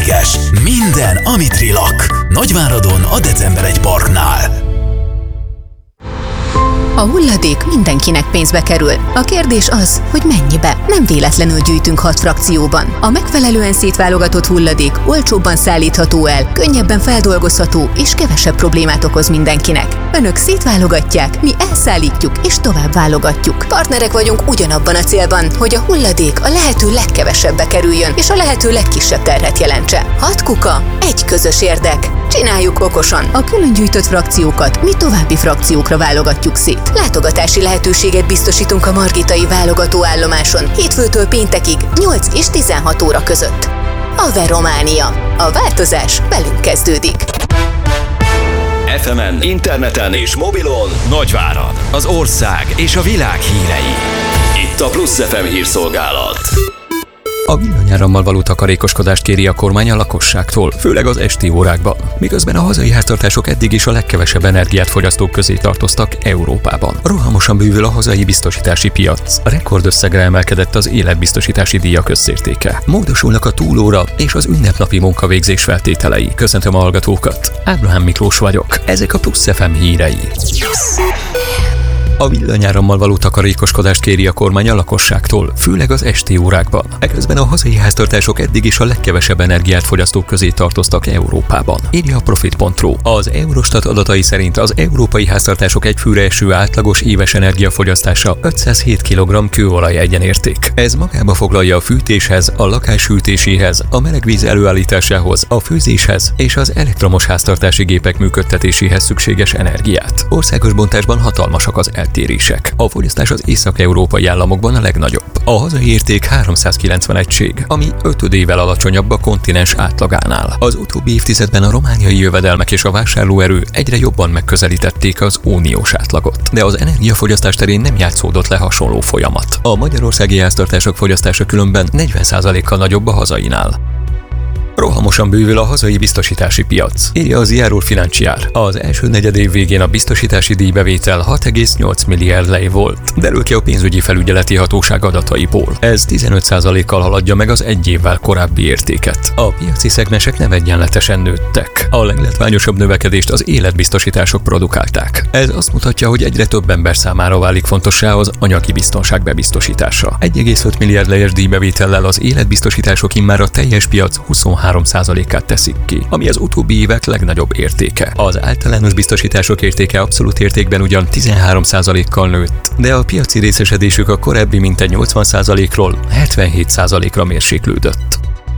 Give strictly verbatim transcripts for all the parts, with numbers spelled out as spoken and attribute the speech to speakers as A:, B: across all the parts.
A: különleges, minden, amit rilak. Nagyváradon a December egy parknál.
B: A hulladék mindenkinek pénzbe kerül. A kérdés az, hogy mennyibe. Nem véletlenül gyűjtünk hat frakcióban. A megfelelően szétválogatott hulladék olcsóbban szállítható el, könnyebben feldolgozható és kevesebb problémát okoz mindenkinek. Önök szétválogatják, mi elszállítjuk és tovább válogatjuk. Partnerek vagyunk ugyanabban a célban, hogy a hulladék a lehető legkevesebbe kerüljön és a lehető legkisebb terhet jelentse. Hat kuka, egy közös érdek. Csináljuk okosan. A külön gyűjtött frakciókat mi további frakciókra válogatjuk szét. Látogatási lehetőséget biztosítunk a Margitai válogatóállomáson hétfőtől péntekig nyolc és tizenhat óra között. Aver-Románia. A változás velünk kezdődik.
C: ef emen, interneten és mobilon Nagyvárad, az ország és a világ hírei. Itt a Plusz ef em hírszolgálat.
D: A villanyárammal való takarékoskodást kéri a kormány a lakosságtól, főleg az esti órákban, miközben a hazai háztartások eddig is a legkevesebb energiát fogyasztók közé tartoztak Európában. Rohamosan bővül a hazai biztosítási piac. Rekordösszegre emelkedett az életbiztosítási díjak összértéke. Módosulnak a túlóra és az ünnepnapi munkavégzés feltételei. Köszöntöm a hallgatókat. Ábrahám Miklós vagyok. Ezek a Plusz ef em hírei. A villanyárammal való takarékoskodást kéri a kormány a lakosságtól, főleg az esti órákban. Eközben a hazai háztartások eddig is a legkevesebb energiát fogyasztók közé tartoztak Európában. Írja a Profit pont ru. Az Eurostat adatai szerint az európai háztartások egy főre eső átlagos éves energiafogyasztása ötszázhét kilogramm kőolaj egyenérték. Ez magába foglalja a fűtéshez, a lakás hűtéséhez, a melegvíz előállításához, a főzéshez és az elektromos háztartási gépek működtetéséhez szükséges energiát. Országos bontásban hatalmasak az eltérések. A fogyasztás az észak-európai államokban a legnagyobb. A hazai érték háromszázkilencven egység, ami ötödével alacsonyabb a kontinens átlagánál. Az utóbbi évtizedben a romániai jövedelmek és a vásárlóerő egyre jobban megközelítették az uniós átlagot. De az energiafogyasztás terén nem játszódott le hasonló folyamat. A magyarországi háztartások fogyasztása különben negyven százalékkal nagyobb a hazainál. Rohamosan bővül a hazai biztosítási piac, írja az Járó Financiár. Az első negyedév végén a biztosítási díjbevétel hat egész nyolc milliárd lei volt, derül ki a pénzügyi felügyeleti hatóság adataiból. Ez tizenöt százalékkal haladja meg az egy évvel korábbi értéket. A piaci szegmensek nem egyenletesen nőttek. A leglátványosabb növekedést az életbiztosítások produkálták. Ez azt mutatja, hogy egyre több ember számára válik fontossá az anyagi biztonság bebiztosítása. egy egész öt milliárd lejes díjbevétellel az életbiztosítások immár a teljes piac huszonhárom százalékát teszik ki, ami az utóbbi évek legnagyobb értéke. Az általános biztosítások értéke abszolút értékben ugyan tizenhárom százalékkal nőtt, de a piaci részesedésük a korábbi mintegy nyolcvan százalékról hetvenhét százalékra mérséklődött.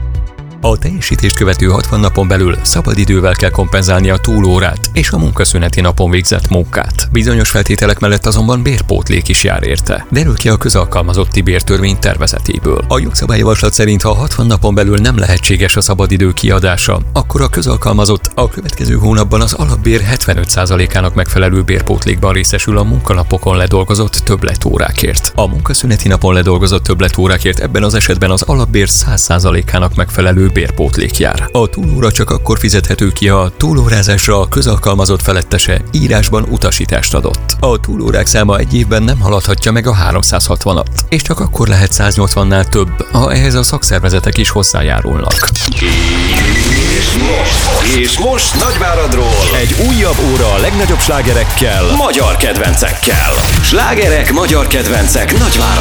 D: A teljesítést követő hatvan napon belül szabadidővel kell kompenzálni a túlórát és a munkaszüneti napon végzett munkát. Bizonyos feltételek mellett azonban bérpótlék is jár érte. Derül ki a közalkalmazotti bértörvény tervezetéből. A jogszabályjavaslat szerint, ha hatvan napon belül nem lehetséges a szabadidő kiadása, akkor a közalkalmazott a következő hónapban az alapbér hetvenöt százalékának megfelelő bérpótlékban részesül a munkanapokon ledolgozott többletórákért. A munkaszüneti napon ledolgozott többletórákért ebben az esetben az alapbér száz százalékának megfelelő bérpótlék jár. A túlóra csak akkor fizethető ki, ha a túlórázásra a közalkalmazott felettese írásban utasítást adott. A túlórák száma egy évben nem haladhatja meg a háromszázhatvanat, és csak akkor lehet száznyolcvannál több, ha ehhez a szakszervezetek is hozzájárulnak.
C: És most, és most Nagyváradról egy újabb óra a legnagyobb slágerekkel, magyar kedvencekkel. Slágerek, magyar kedvencek Nagyváradon.